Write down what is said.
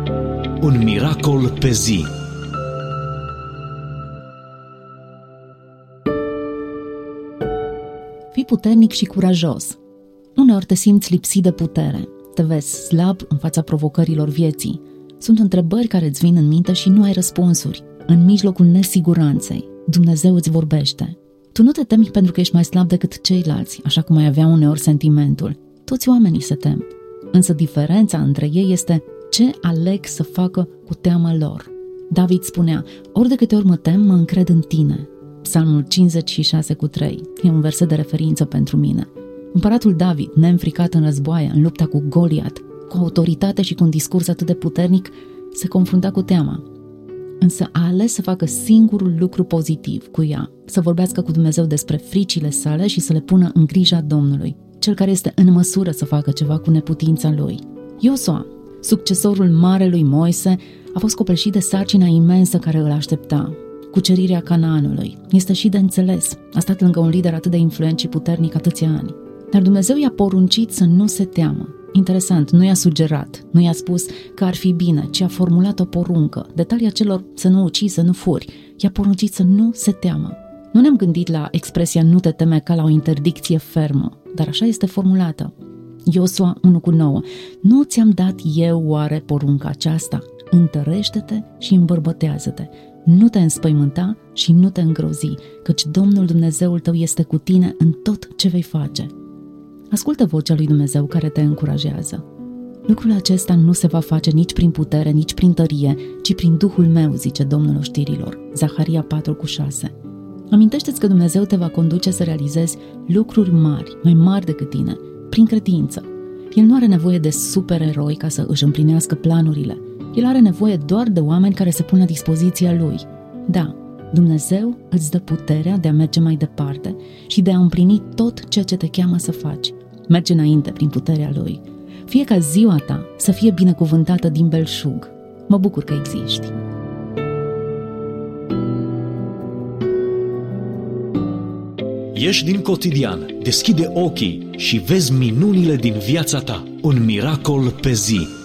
Un miracol pe zi. Fii puternic și curajos. Uneori te simți lipsit de putere. Te vezi slab în fața provocărilor vieții. Sunt întrebări care îți vin în minte și nu ai răspunsuri. În mijlocul nesiguranței, Dumnezeu îți vorbește. Tu nu te temi pentru că ești mai slab decât ceilalți, așa cum ai avea uneori sentimentul. Toți oamenii se tem. Însă diferența între ei este ce aleg să facă cu teama lor. David spunea: ori de câte ori mă tem, mă încred în tine. Psalmul 56:3 e un verset de referință pentru mine. Împăratul David, neînfricat în războaie, în lupta cu Goliat, cu autoritate și cu un discurs atât de puternic, se confrunta cu teama. Însă a ales să facă singurul lucru pozitiv cu ea, să vorbească cu Dumnezeu despre fricile sale și să le pună în grija Domnului, cel care este în măsură să facă ceva cu neputința lui. Iosua, succesorul marelui Moise, a fost copleșit de sarcina imensă care îl aștepta. Cucerirea Canaanului este și de înțeles. A stat lângă un lider atât de influent și puternic atâția ani. Dar Dumnezeu i-a poruncit să nu se teamă. Interesant, nu i-a sugerat, nu i-a spus că ar fi bine, ci a formulat o poruncă. Detalii acelor: să nu ucizi, să nu furi. I-a poruncit să nu se teamă. Nu ne-am gândit la expresia nu te teme ca la o interdicție fermă, dar așa este formulată. Iosua 1:9. Nu ți-am dat eu oare porunca aceasta? Întărește-te și îmbărbătează-te. Nu te înspăimânta și nu te îngrozi, căci Domnul Dumnezeul tău este cu tine în tot ce vei face. Ascultă vocea lui Dumnezeu care te încurajează. Lucrul acesta nu se va face nici prin putere, nici prin tărie, ci prin Duhul meu, zice Domnul oștirilor. Zaharia 4:6. Amintește-ți că Dumnezeu te va conduce să realizezi lucruri mari, mai mari decât tine, prin credință. El nu are nevoie de supereroi ca să își împlinească planurile. El are nevoie doar de oameni care se pun la dispoziția lui. Da, Dumnezeu îți dă puterea de a merge mai departe și de a împlini tot ceea ce te cheamă să faci. Merge înainte prin puterea lui. Fie ca ziua ta să fie binecuvântată din belșug. Mă bucur că existi. Ieși din cotidian, deschide ochii și vezi minunile din viața ta. Un miracol pe zi.